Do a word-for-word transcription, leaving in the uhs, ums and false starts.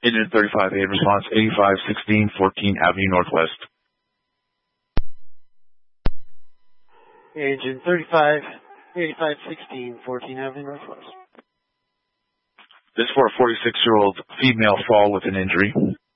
Agent thirty-five, aid response, eighty-five sixteen fourteenth Avenue Northwest. Agent thirty-five, eighty-five sixteen fourteenth Avenue Northwest. This is for a forty-six-year-old female fall with an injury.